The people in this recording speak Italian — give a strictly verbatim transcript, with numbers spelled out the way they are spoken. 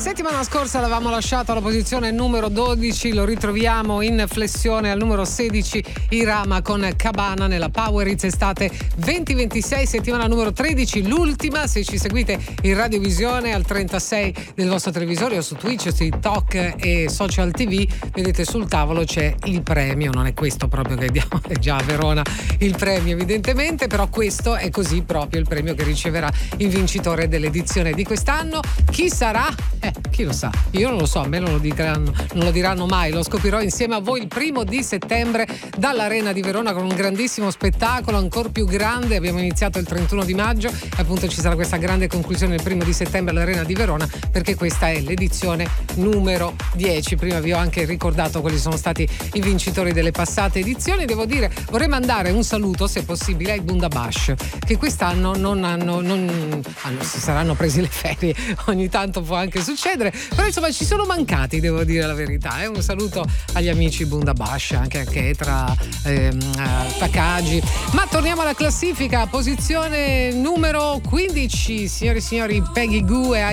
Settimana scorsa l'avevamo lasciato alla posizione numero dodici, lo ritroviamo in flessione al numero sedici, Irama con Cabana nella Power Hits Estate venti ventisei, settimana numero tredici, l'ultima. Se ci seguite in radiovisione al trentasei del vostro televisore o su Twitch, su TikTok e social tivù, vedete sul tavolo c'è il premio. Non è questo proprio che diamo, è già a Verona il premio evidentemente, però questo è così proprio il premio che riceverà il vincitore dell'edizione di quest'anno. Chi sarà? Eh, chi lo sa? Io non lo so, a me non lo diranno, non lo diranno mai, lo scoprirò insieme a voi il primo di settembre dall'Arena di Verona con un grandissimo spettacolo, ancora più grande. Abbiamo iniziato il trentuno di maggio e appunto ci sarà questa grande conclusione il primo di settembre all'Arena di Verona, perché questa è l'edizione numero dieci. Prima vi ho anche ricordato quali sono stati i vincitori delle passate edizioni. Devo dire, vorrei mandare un saluto, se possibile, ai Bundabash, che quest'anno non hanno, non hanno, si saranno presi le ferie, ogni tanto può anche succedere, però insomma ci sono mancati, devo dire la verità. Eh? Un saluto agli amici Bundabash, anche a Ketra, ehm, a Takagi. Ma torniamo alla classifica, posizione numero quindici, signori e signori, Peggy Gou e